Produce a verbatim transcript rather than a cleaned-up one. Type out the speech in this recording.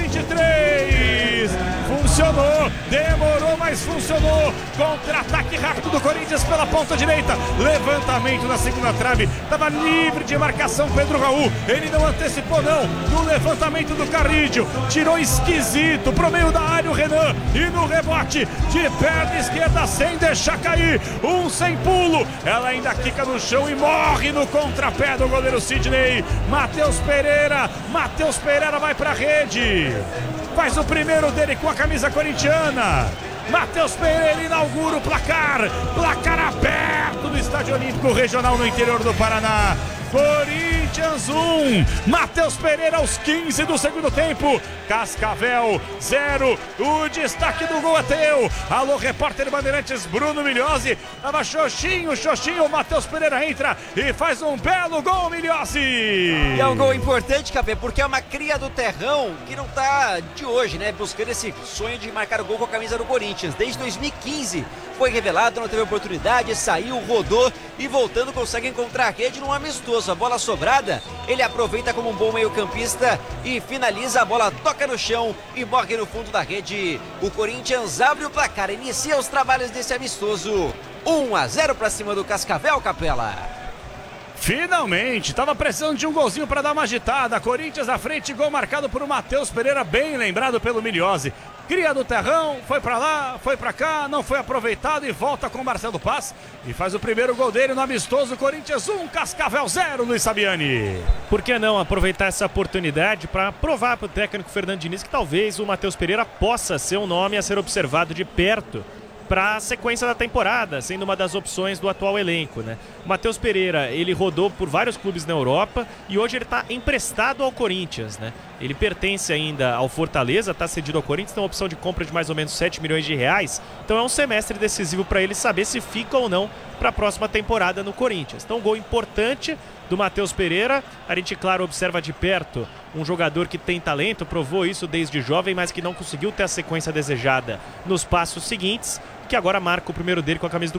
vinte e três. Funcionou, demorou, mas funcionou. Contra-ataque rápido do Corinthians pela ponta direita. Levantamento na segunda trave. Estava livre de marcação Pedro Raul. Ele não antecipou não. No levantamento do Carrídio. Tirou esquisito pro meio da área o Renan. E no rebote de perna esquerda sem deixar cair. Um sem pulo. Ela ainda quica no chão e morre no contrapé do goleiro Sidney. Matheus Pereira. Matheus Pereira vai pra rede. Faz o primeiro dele com a camisa corintiana. Matheus Pereira inaugura o placar. Placar aberto do Estádio Olímpico Regional no interior do Paraná. Corinthians um, Matheus Pereira aos quinze do segundo tempo. Cascavel zero. O destaque do gol é teu. Alô, repórter Bandeirantes Bruno Milhozzi. Tava xoxinho, xoxinho. O Matheus Pereira entra e faz um belo gol, Milhozzi. E é um gol importante, Café, porque é uma cria do terrão que não tá de hoje, né? Buscando esse sonho de marcar o gol com a camisa do Corinthians. Desde dois mil e quinze foi revelado, não teve oportunidade, saiu, rodou e voltando consegue encontrar a rede num amistoso. A bola sobrada, ele aproveita como um bom meio-campista e finaliza, a bola toca no chão e morre no fundo da rede. O Corinthians abre o placar, inicia os trabalhos desse amistoso. um a zero para cima do Cascavel, Capela. Finalmente, estava precisando de um golzinho para dar uma agitada. Corinthians à frente, gol marcado por Matheus Pereira, bem lembrado pelo Milhozzi. Cria do terrão, foi para lá, foi para cá, não foi aproveitado e volta com o Marcelo Paz. E faz o primeiro gol dele no amistoso. Corinthians um, Cascavel zero, Luiz Sabiani. Por que não aproveitar essa oportunidade para provar para o técnico Fernando Diniz que talvez o Matheus Pereira possa ser um nome a ser observado de perto para a sequência da temporada, sendo uma das opções do atual elenco, né? O Matheus Pereira, ele rodou por vários clubes na Europa e hoje ele está emprestado ao Corinthians, né? Ele pertence ainda ao Fortaleza, está cedido ao Corinthians, tem uma opção de compra de mais ou menos sete milhões de reais, então é um semestre decisivo para ele saber se fica ou não para a próxima temporada no Corinthians. Então, um gol importante do Matheus Pereira. A gente, claro, observa de perto um jogador que tem talento, provou isso desde jovem, mas que não conseguiu ter a sequência desejada nos passos seguintes, que agora marca o primeiro dele com a camisa do